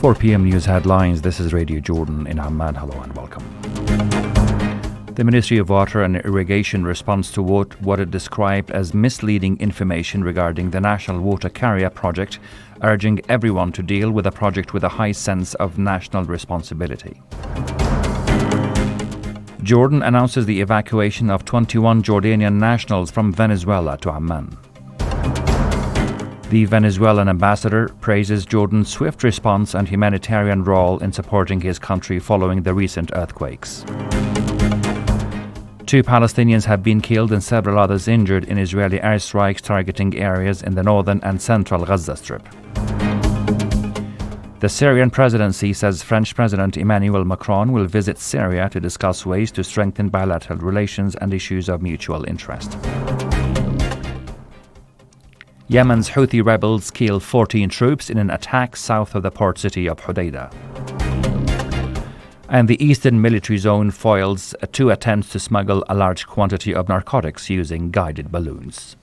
4 p.m. news headlines. This is Radio Jordan in Amman. Hello and welcome. The Ministry of Water and Irrigation responds to what it described as misleading information regarding the National Water Carrier project, urging everyone to deal with the project with a high sense of national responsibility. Jordan announces the evacuation of 21 Jordanian nationals from Venezuela to Amman. The Venezuelan ambassador praises Jordan's swift response and humanitarian role in supporting his country following the recent earthquakes. 2 Palestinians have been killed and several others injured in Israeli airstrikes targeting areas in the northern and central Gaza Strip. The Syrian presidency says French President Emmanuel Macron will visit Syria to discuss ways to strengthen bilateral relations and issues of mutual interest. Yemen's Houthi rebels kill 14 troops in an attack south of the port city of Hodeidah. And the Eastern Military Zone foils 2 attempts to smuggle a large quantity of narcotics using guided balloons.